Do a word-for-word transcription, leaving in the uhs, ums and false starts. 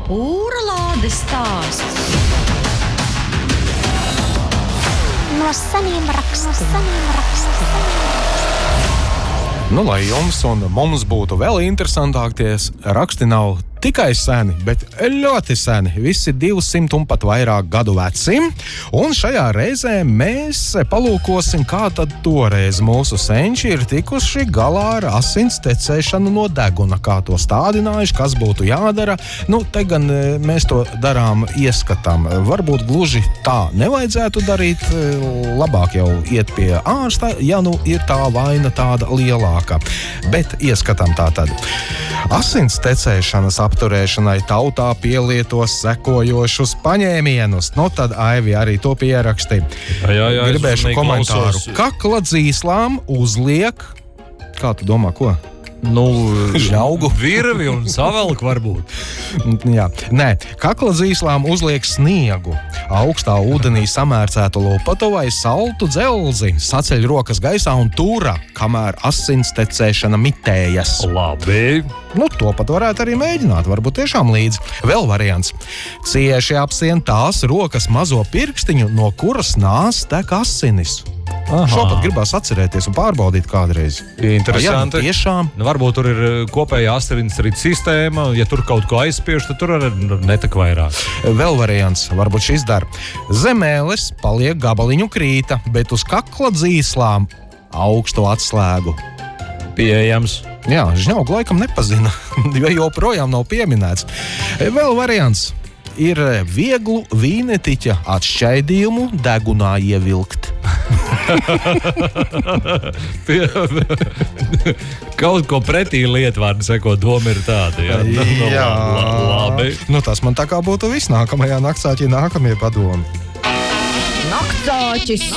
Pūra lādes stāsts. No seniem rakstiem. No seniem rakstiem. Nu, lai jums un mums būtu vēl interesantāk, tie raksti nav tikai seni, bet ļoti seni. Visi divsimt un pat vairāk gadu veci. Un šajā reizē mēs palūkosim, kā tad toreiz mūsu senči ir tikuši galā ar asins tecēšanu no deguna, kā to stādinājuši, kas būtu jādara. Nu, te gan mēs to darām ieskatām. Varbūt gluži tā nevajadzētu darīt, labāk jau iet pie ārsta, ja nu ir tā vaina tāda lielāka. Bet ieskatām tā tad. Asins tecēšanas apturēšanai tautā pielietos sekojošus paņēmienus. Nu, tad Aivi arī to pieraksti. Jā, jā, jā, gribēšu komentāru. klausos. Kakla dzīslām uzliek, kā tu domā, ko? Nu, Žņaugu. Virvi un savelk varbūt. Jā. Nē, kakla dzīslām uzliek sniegu, augstā ūdenī samērcētu lopatu vai saltu dzelzi, saceļ rokas gaisā un tura, kamēr asins tecēšana mitējas. Labi. Nu, to pat varētu arī mēģināt, varbūt tiešām līdz. Vēl variants. Cieši apsien tās rokas mazo pirkstiņu, no kuras nās tek asinis. Aha. Šo pat gribās atcerēties un pārbaudīt kādreiz. Interesanti. Jā, tiešām. Nu, varbūt tur ir kopēja asinsrites sistēma, ja tur kaut ko aizspiež, tad tur arī netek vairāk. Vēl variants, varbūt šis dar. Zemēles paliek gabaliņu krīta, bet uz kakla dzīslām augstu atslēgu. Pieejams. Jā, Žņaugu laikam nepazina, jo joprojām nav pieminēts. Vēl variants ir vieglu vīnetiķa atšķaidījumu degunā ievilkt. Kaut ko pretī lietvārdu seko, doma ir tāda. Jā, nu, nu, Jā. labi. Nu, tas man tā kā būtu viss nākamajā naktsāķī nākamie padomi. Naktsāķis!